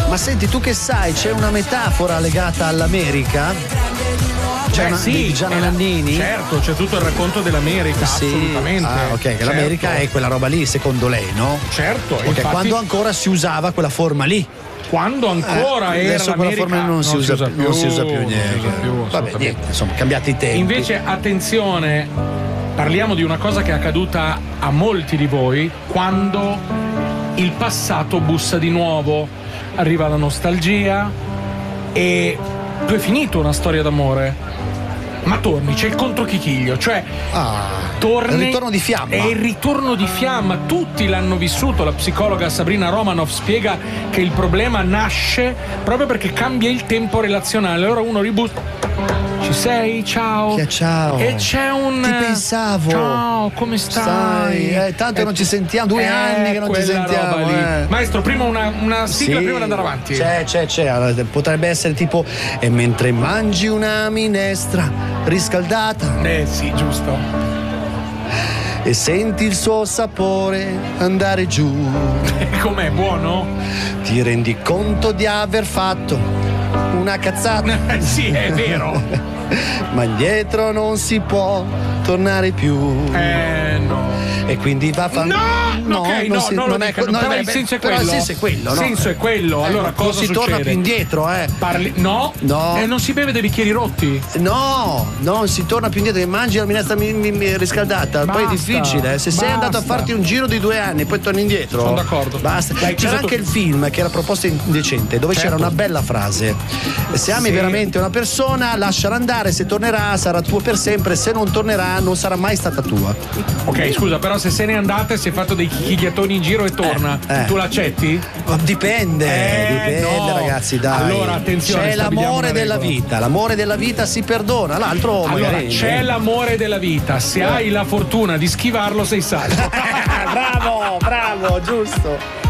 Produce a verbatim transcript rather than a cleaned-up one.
Ma senti, tu che sai, c'è una metafora legata all'America? C'è Beh, una, sì, di Gianna è la- Nannini? certo, c'è tutto il racconto dell'America, Sì. assolutamente. Ah, ok, che Certo. l'America è quella roba lì, secondo lei, no? Certo, Ok, infatti, quando ancora si usava quella forma lì. quando ancora Eh, era adesso quella l'America, forma non si usa più, non si usa più non si niente. usa più, Vabbè, assolutamente. niente, insomma, cambiati i tempi. Invece, attenzione, parliamo di una cosa che è accaduta a molti di voi quando il passato bussa di nuovo, arriva la nostalgia e tu hai finito una storia d'amore. Ma torni, c'è il controchichiglio, cioè Ah, torni. il ritorno di fiamma. È il ritorno di fiamma, tutti l'hanno vissuto. La psicologa Sabrina Romanoff spiega che il problema nasce proprio perché cambia il tempo relazionale. Allora uno ribussa. Ci sei? Ciao. Che ciao. E c'è un. Ti pensavo. Ciao, come stai? Stai? Eh, tanto non ci sentiamo, due Eh, anni che non ci quella sentiamo, roba lì. eh. Maestro, prima una, una sigla Sì, prima di andare avanti. C'è, c'è, c'è. Allora, potrebbe essere tipo: e mentre mangi una minestra riscaldata Eh sì, giusto. e senti il suo sapore andare giù, Com'è? Buono? ti rendi conto di aver fatto una cazzata, Sì, è vero. ma indietro non si può tornare più. Eh no. E quindi va a fare. No, ok, non no, si- non lo non è dica, que- non però è- il senso è però quello. il senso è quello, no? Il senso è quello. Allora, Eh, cosa non si succede? torna più indietro, eh. Parli... No, No. Eh, non si beve dei bicchieri rotti. No, non si torna più indietro, che mangi la minestra mi- mi- mi- riscaldata, poi è Basta, difficile, eh. Se sei basta. andato a farti un giro di due anni e poi torni indietro. Sono d'accordo. Basta. Dai, C'era chiuso anche tu. il film che era Proposta indecente, dove Certo. c'era una bella frase: se ami Sì. veramente una persona, lasciala andare, se tornerà sarà tuo per sempre, se non tornerà non sarà mai stata tua. Ok, scusa, però se se n'è andata e si è fatto dei chichigliatoni in giro e torna, Eh, eh. tu l'accetti? Dipende, Eh, dipende no. ragazzi, dai. Allora, attenzione, c'è stabiliamo l'amore una della regola. vita, l'amore della vita si perdona, l'altro Allora, magari c'è l'amore della vita. Se hai la fortuna di schivarlo, sei salvo. bravo, bravo, giusto.